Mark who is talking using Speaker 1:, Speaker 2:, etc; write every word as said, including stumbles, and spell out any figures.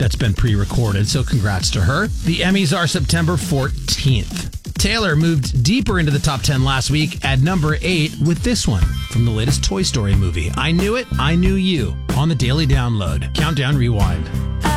Speaker 1: that's been pre-recorded, so congrats to her. The Emmys are September fourteenth. Taylor moved deeper into the top ten last week at number eight with this one from the latest Toy Story movie. I Knew It, I Knew You on the Daily Download. Countdown Rewind.